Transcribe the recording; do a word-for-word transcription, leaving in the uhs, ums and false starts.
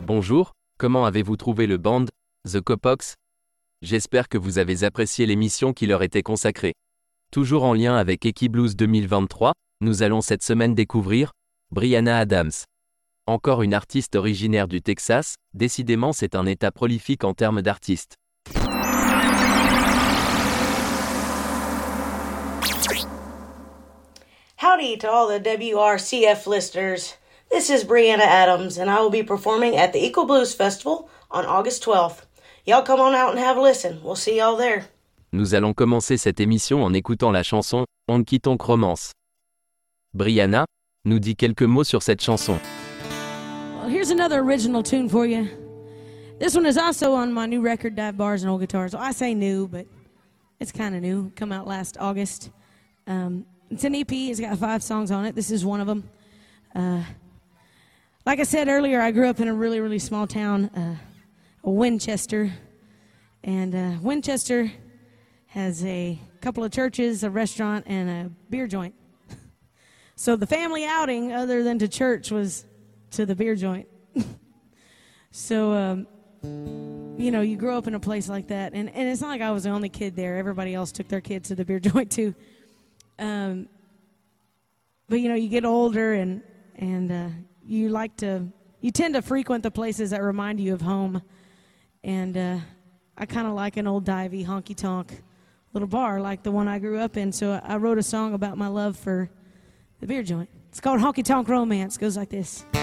Bonjour, comment avez-vous trouvé le band, The Copox? J'espère que vous avez apprécié l'émission qui leur était consacrée. Toujours en lien avec Equiblues deux mille vingt-trois, nous allons cette semaine découvrir Brianna Adams. Encore une artiste originaire du Texas, décidément c'est un état prolifique en termes d'artistes. Howdy to all the W R C F listeners. This is Brianna Adams, and I will be performing at the Equal Blues Festival on August twelfth. Y'all come on out and have a listen. We'll see y'all there. Nous allons commencer cette émission en écoutant la chanson « Honky Tonk Romance ». Brianna nous dit quelques mots sur cette chanson. Well, here's another original tune for you. This one is also on my new record, Dive Bars and Old Guitars. Well, I say new, but it's kind of new. Come out last August. Um, it's an E P. It's got five songs on it. This is one of them. Uh, like I said earlier, I grew up in a really, really small town, uh, Winchester. And uh, Winchester has a couple of churches, a restaurant, and a beer joint. So the family outing, other than to church, was to the beer joint. So, um, you know, you grow up in a place like that. And, and it's not like I was the only kid there. Everybody else took their kids to the beer joint, too. Um, but, you know, you get older and, and uh, you like to, you tend to frequent the places that remind you of home. And uh, I kind of like an old divey, honky-tonk little bar like the one I grew up in. So I wrote a song about my love for the beer joint. It's called Honky Tonk Romance. It goes like this.